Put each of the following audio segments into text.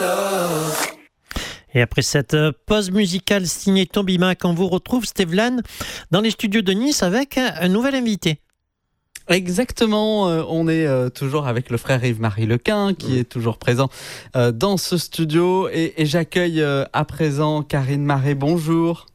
Et après cette pause musicale signée Tombimac, on vous retrouve, Stéphane, dans les studios de Nice avec un nouvel invité. Exactement, on est toujours avec le frère Yves-Marie Lequin qui est toujours présent dans ce studio et j'accueille à présent Karine Marais, bonjour.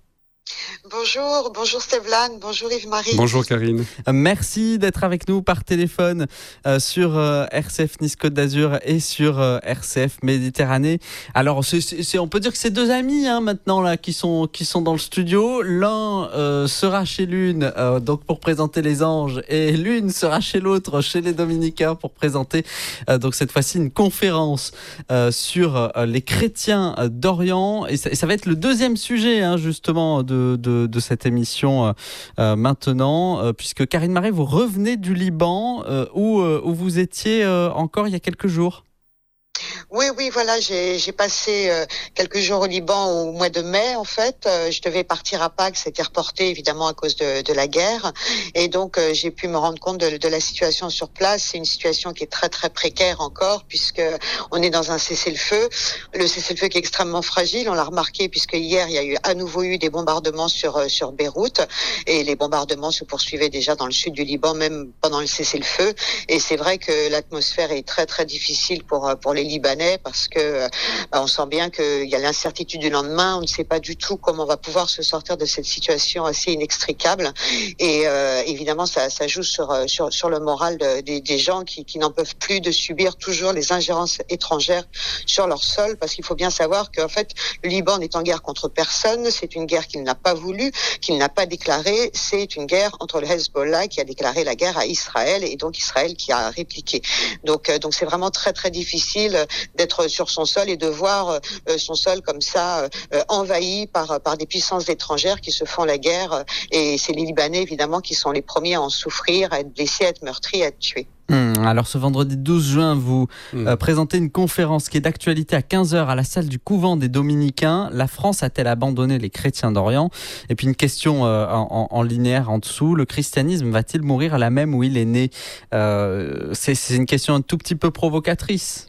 Bonjour Stéphane, bonjour Yves-Marie. Bonjour Karine. Merci d'être avec nous par téléphone sur RCF Nice Côte d'Azur et sur RCF Méditerranée. Alors on peut dire que c'est deux amis maintenant là qui sont dans le studio. L'un sera chez l'une donc pour présenter les anges et l'une sera chez l'autre, chez les dominicains pour présenter donc cette fois-ci une conférence sur les chrétiens d'Orient et ça va être le deuxième sujet justement de cette émission maintenant, puisque Karine Marais, vous revenez du Liban où vous étiez encore il y a quelques jours. Oui, voilà, j'ai passé quelques jours au Liban au mois de mai, en fait. Je devais partir à Pâques, c'était reporté évidemment à cause de la guerre. Et donc, j'ai pu me rendre compte de la situation sur place. C'est une situation qui est très, très précaire encore, puisque on est dans un cessez-le-feu. Le cessez-le-feu qui est extrêmement fragile, on l'a remarqué, puisque hier, il y a à nouveau eu des bombardements sur Beyrouth. Et les bombardements se poursuivaient déjà dans le sud du Liban, même pendant le cessez-le-feu. Et c'est vrai que l'atmosphère est très, très difficile pour les Libanais, parce que on sent bien qu'il y a l'incertitude du lendemain. On ne sait pas du tout comment on va pouvoir se sortir de cette situation assez inextricable. Et évidemment, ça joue sur le moral des gens qui n'en peuvent plus de subir toujours les ingérences étrangères sur leur sol, parce qu'il faut bien savoir qu'en fait, le Liban n'est en guerre contre personne. C'est une guerre qu'il n'a pas voulu, qu'il n'a pas déclarée. C'est une guerre entre le Hezbollah qui a déclaré la guerre à Israël et donc Israël qui a répliqué. Donc c'est vraiment très très difficile d'être sur son sol et de voir son sol comme ça envahi par des puissances étrangères qui se font la guerre. Et c'est les Libanais évidemment qui sont les premiers à en souffrir, à être blessés, à être meurtris, à être tués. Alors ce vendredi 12 juin, vous présentez une conférence qui est d'actualité à 15h à la salle du couvent des Dominicains. La France a-t-elle abandonné les chrétiens d'Orient ? Et puis une question en linéaire en dessous, le christianisme va-t-il mourir là même où il est né ? C'est une question un tout petit peu provocatrice.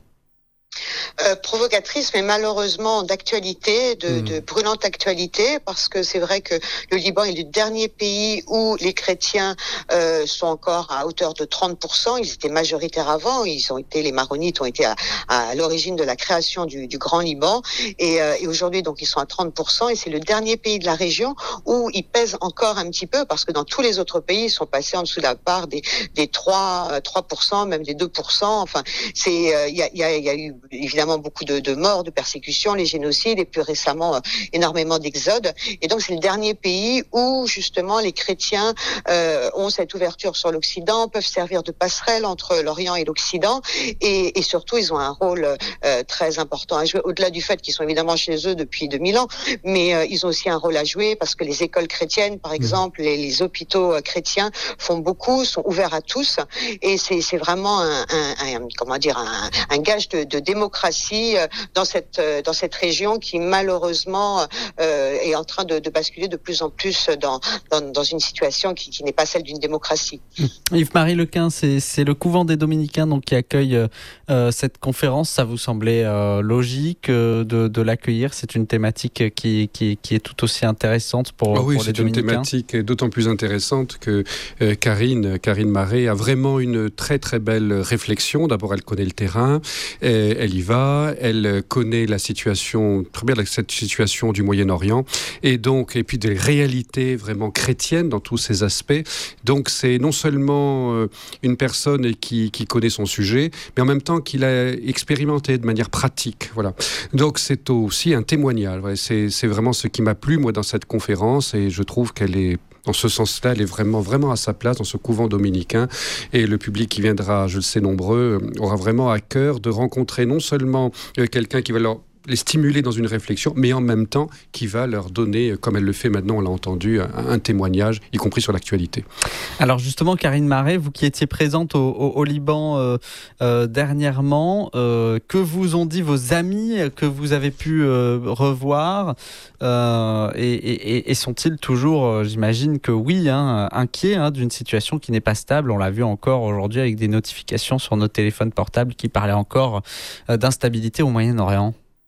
Provocatrice, mais malheureusement d'actualité, de brûlante actualité, parce que c'est vrai que le Liban est le dernier pays où les chrétiens sont encore à hauteur de 30%. Ils étaient majoritaires avant. Les Maronites ont été à l'origine de la création du Grand Liban, et aujourd'hui donc ils sont à 30%. Et c'est le dernier pays de la région où ils pèsent encore un petit peu, parce que dans tous les autres pays ils sont passés en dessous de la barre des 3%, même des 2%. Enfin, il y a eu évidemment beaucoup de morts, de persécutions, les génocides et plus récemment énormément d'exodes. Et donc c'est le dernier pays où justement les chrétiens ont cette ouverture sur l'Occident, peuvent servir de passerelle entre l'Orient et l'Occident, et surtout ils ont un rôle très important à jouer, au-delà du fait qu'ils sont évidemment chez eux depuis 2000 ans, mais ils ont aussi un rôle à jouer parce que les écoles chrétiennes, par exemple, les hôpitaux chrétiens font beaucoup, sont ouverts à tous, et c'est vraiment un gage de démocratie dans cette région qui malheureusement est en train de basculer de plus en plus dans une situation qui n'est pas celle d'une démocratie. Yves-Marie Lequin, c'est le couvent des Dominicains donc, qui accueille cette conférence. Ça vous semblait logique de l'accueillir ? C'est une thématique qui est tout aussi intéressante pour les Dominicains. Oui, c'est une thématique d'autant plus intéressante que Karine Marais a vraiment une très très belle réflexion. D'abord, elle connaît le terrain, elle y va, elle connaît la situation, très bien cette situation du Moyen-Orient, et puis des réalités vraiment chrétiennes dans tous ces aspects. Donc c'est non seulement une personne qui connaît son sujet, mais en même temps qu'il a expérimenté de manière pratique. Voilà. Donc c'est aussi un témoignage. Ouais. C'est vraiment ce qui m'a plu, moi, dans cette conférence, et je trouve qu'elle est, dans ce sens-là, elle est vraiment, vraiment à sa place dans ce couvent dominicain. Et le public qui viendra, je le sais, nombreux, aura vraiment à cœur de rencontrer non seulement quelqu'un qui va les stimuler dans une réflexion, mais en même temps qui va leur donner, comme elle le fait maintenant, on l'a entendu, un témoignage, y compris sur l'actualité. Alors justement, Karine Marais, vous qui étiez présente au Liban dernièrement, que vous ont dit vos amis que vous avez pu revoir et sont-ils toujours, j'imagine que oui, inquiets d'une situation qui n'est pas stable. On l'a vu encore aujourd'hui avec des notifications sur nos téléphones portables qui parlaient encore d'instabilité au Moyen-Orient.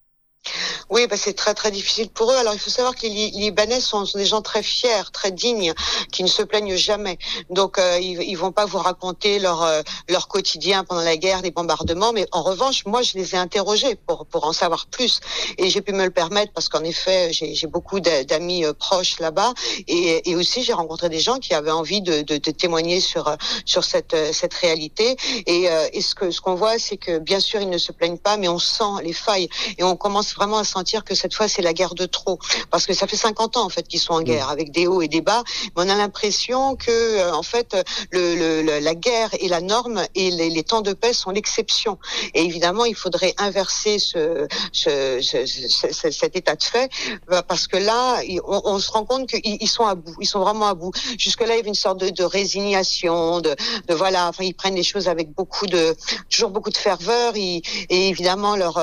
Oui, c'est très très difficile pour eux. Alors il faut savoir que les Libanais sont des gens très fiers, très dignes, qui ne se plaignent jamais. Donc ils vont pas vous raconter leur quotidien pendant la guerre, des bombardements. Mais en revanche, moi je les ai interrogés pour en savoir plus, et j'ai pu me le permettre parce qu'en effet j'ai beaucoup d'amis proches là-bas, et aussi j'ai rencontré des gens qui avaient envie de témoigner sur cette réalité. Et ce qu'on voit, c'est que bien sûr ils ne se plaignent pas, mais on sent les failles, et on commence vraiment à sentir que cette fois c'est la guerre de trop, parce que ça fait 50 ans en fait qu'ils sont en guerre, avec des hauts et des bas, mais on a l'impression que en fait la guerre est la norme et les temps de paix sont l'exception. Et évidemment il faudrait inverser cet état de fait, parce que là on se rend compte qu'ils sont à bout, ils sont vraiment à bout. Jusque-là il y avait une sorte de résignation, de voilà, enfin ils prennent les choses avec toujours beaucoup de ferveur, et évidemment leur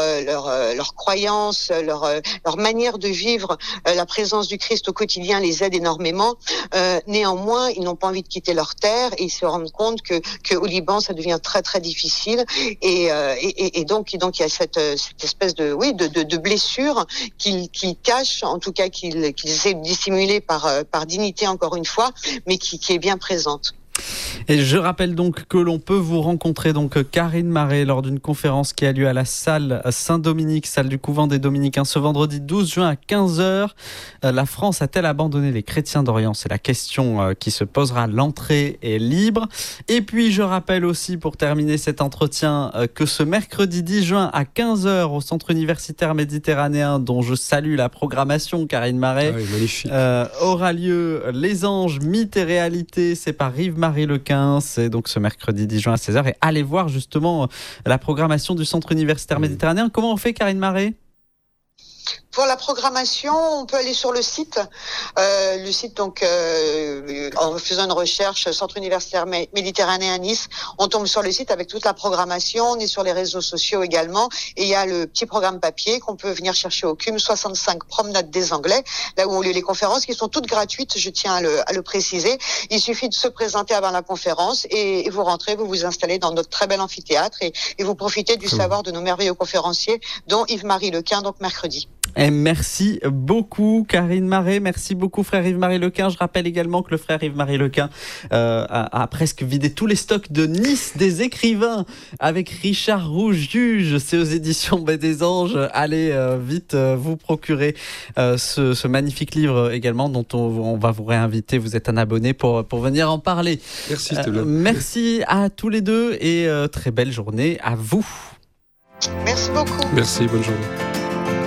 croyance, leur manière de vivre la présence du Christ au quotidien les aide énormément. Néanmoins, ils n'ont pas envie de quitter leur terre, et ils se rendent compte que au Liban, ça devient très très difficile, et donc il y a cette espèce de blessure qu'ils cachent, en tout cas qu'ils essaient de dissimuler par dignité, encore une fois, mais qui est bien présente. Et je rappelle donc que l'on peut vous rencontrer, donc Karine Maré, lors d'une conférence qui a lieu à la salle Saint-Dominique, salle du couvent des Dominicains, ce vendredi 12 juin à 15h. La France a-t-elle abandonné les chrétiens d'Orient? C'est la question qui se posera. L'entrée est libre. Et puis je rappelle aussi, pour terminer cet entretien, que ce mercredi 10 juin à 15h au Centre universitaire méditerranéen, dont je salue la programmation, Karine Maré, aura lieu Les Anges, mythes et réalités. C'est par Yves-Marie Lequin, c'est donc ce mercredi 10 juin à 16h, et allez voir justement la programmation du Centre universitaire méditerranéen. Comment on fait, Karine Maré ? Pour la programmation, on peut aller sur le site. Donc, en faisant une recherche Centre universitaire méditerranéen Nice, on tombe sur le site avec toute la programmation. On est sur les réseaux sociaux également, et il y a le petit programme papier qu'on peut venir chercher au CUM 65 Promenade des Anglais, là où ont lieu les conférences, qui sont toutes gratuites, je tiens à le préciser. Il suffit de se présenter avant la conférence, et vous rentrez, vous vous installez dans notre très bel amphithéâtre, et vous profitez du savoir de nos merveilleux conférenciers, dont Yves-Marie Lequin, donc mercredi. Et merci beaucoup, Karine Maré. Merci beaucoup, frère Yves-Marie Lequin. Je rappelle également que le frère Yves-Marie Lequin a presque vidé tous les stocks de Nice des écrivains avec Richard Rouge Juge. C'est aux éditions Baie des Anges. Allez vite vous procurer ce magnifique livre également, dont on va vous réinviter. Vous êtes un abonné pour venir en parler. Merci, merci à tous les deux, et très belle journée à vous. Merci beaucoup. Merci, bonne journée.